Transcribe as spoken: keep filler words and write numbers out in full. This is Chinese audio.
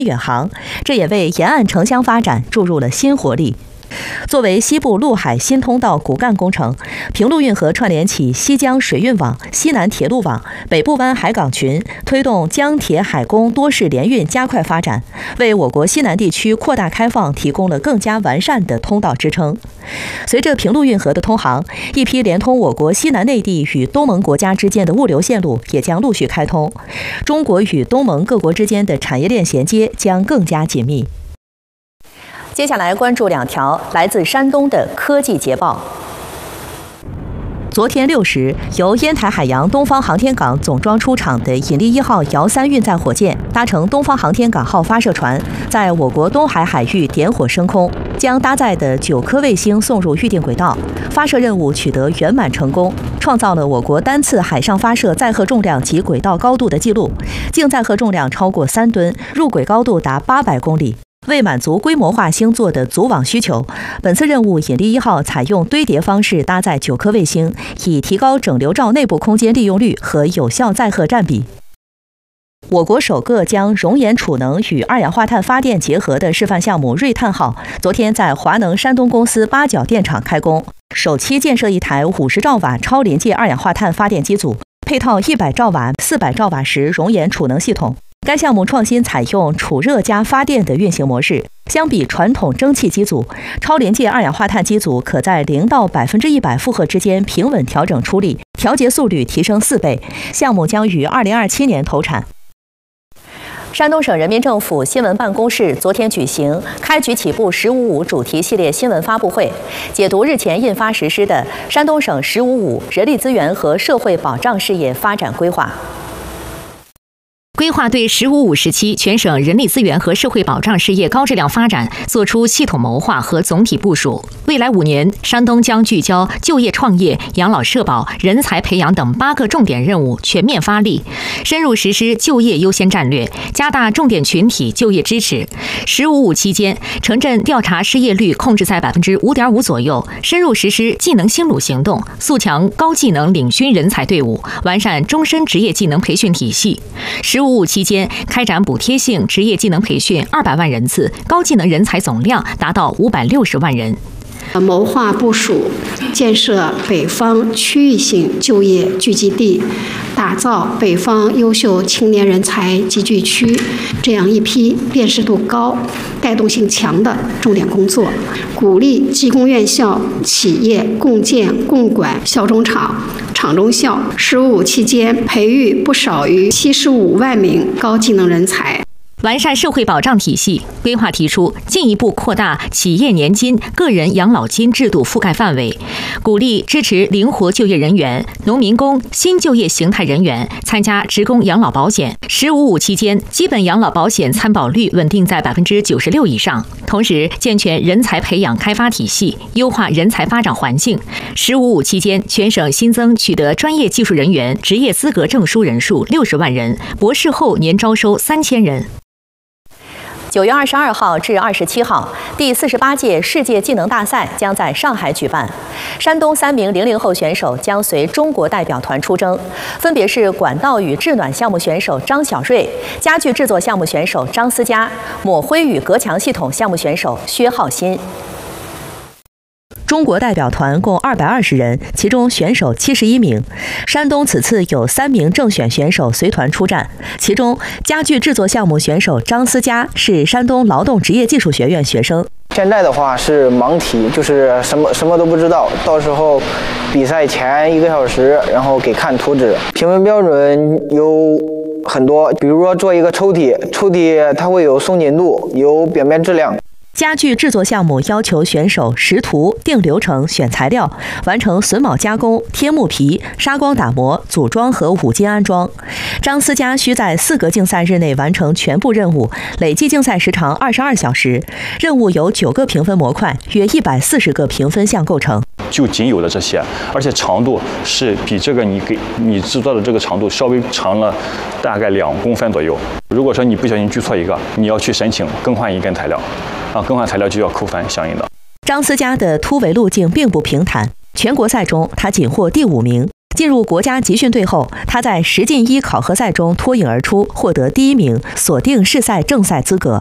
远航，这也为沿岸城乡发展注入了新活力。作为西部陆海新通道骨干工程，平陆运河串联起西江水运网、西南铁路网、北部湾海港群，推动江铁海工多式联运加快发展，为我国西南地区扩大开放提供了更加完善的通道支撑。随着平陆运河的通航，一批连通我国西南内地与东盟国家之间的物流线路也将陆续开通，中国与东盟各国之间的产业链衔接将更加紧密。接下来关注两条来自山东的科技捷报。昨天六时，由烟台海洋东方航天港总装出厂的引力一号遥三运载火箭，搭乘东方航天港号发射船，在我国东海海域点火升空，将搭载的九颗卫星送入预定轨道。发射任务取得圆满成功，创造了我国单次海上发射载荷重量及轨道高度的记录，净载荷重量超过三吨，入轨高度达八百公里。为满足规模化星座的组网需求，本次任务引力一号采用堆叠方式搭载九颗卫星，以提高整流罩内部空间利用率和有效载荷占比。我国首个将熔岩储能与二氧化碳发电结合的示范项目锐碳号，昨天在华能山东公司八角电厂开工，首期建设一台五十兆瓦超临界二氧化碳发电机组，配套一百兆瓦、四百兆瓦时熔岩储能系统。该项目创新采用储热加发电的运行模式，相比传统蒸汽机组，超临界二氧化碳机组可在零到百分之一百负荷之间平稳调整出力，调节速率提升四倍。项目将于二零二七年投产。山东省人民政府新闻办公室昨天举行开局起步“十五五”主题系列新闻发布会，解读日前印发实施的山东省“十五五”人力资源和社会保障事业发展规划。 规划对“十五五”时期全省人力资源和社会保障事业高质量发展作出系统谋划和总体部署。未来五年，山东将聚焦就业创业、养老社保、人才培养等八个重点任务，全面发力，深入实施就业优先战略，加大重点群体就业支持。“十五五”期间，城镇调查失业率控制在百分之五点五左右，深入实施技能新鲁行动，肃强高技能领军人才队伍，完善终身职业技能培训体系。十五五期间，开展补贴性职业技能培训二百万人次，高技能人才总量达到五百六十万人。 谋划部署建设北方区域性就业聚集地，打造北方优秀青年人才集聚区，这样一批辨识度高、带动性强的重点工作，鼓励技工院校企业共建共管校中厂、厂中校。十五五期间，培育不少于七十五万名高技能人才。 完善社会保障体系，规划提出进一步扩大企业年金、个人养老金制度覆盖范围，鼓励支持灵活就业人员、农民工、新就业形态人员参加职工养老保险。十五五期间，基本养老保险参保率稳定在百分之九十六以上。同时，健全人才培养开发体系，优化人才发展环境。十五五期间，全省新增取得专业技术人员职业资格证书人数六十万人，博士后年招收三千人。 九月二十二号至二十七号，第四十八届世界技能大赛将在上海举办。山东三名零零后选手将随中国代表团出征，分别是管道与制暖项目选手张小瑞、家具制作项目选手张思佳、抹灰与隔墙系统项目选手薛浩鑫。中国代表团共二百二十人，其中选手七十一名。山东此次有三名正选选手随团出战，其中家具制作项目选手张思佳是山东劳动职业技术学院学生。 现在的话是盲题，就是什么什么都不知道，到时候比赛前一个小时，然后给看图纸。评分标准有很多，比如说做一个抽屉，抽屉它会有松紧度，有表面质量。 家具制作项目要求选手识图、定流程、选材料，完成榫卯加工、贴木皮、砂光打磨、组装和五金安装。张思佳需在四个竞赛日内完成全部任务，累计竞赛时长二十二小时。任务由九个评分模块，约一百四十个评分项构成。 就仅有的这些，而且长度是比这个你给你制作的这个长度稍微长了大概两公分左右。如果说你不小心锯错一个，你要去申请更换一根材料，啊，更换材料就要扣分相应的。 张思佳的突围路径并不平坦，全国赛中他仅获第五名。 进入国家集训队后，他在实进一考核赛中脱颖而出，获得第一名，锁定市赛正赛资格。